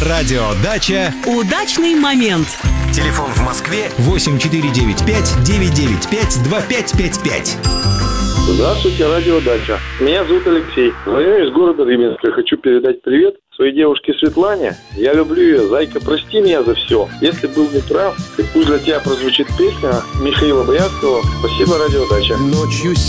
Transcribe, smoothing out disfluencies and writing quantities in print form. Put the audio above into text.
Радиодача. Удачный момент. Телефон в Москве 8495-995-2555. Здравствуйте, радиодача. Меня зовут Алексей. Звоню из города Рыбинска. Хочу передать привет своей девушке Светлане. Я люблю ее. Зайка, прости меня за все. Если был неправ, пусть для тебя прозвучит песня Михаила Боярского. Спасибо, радиодача. Ночью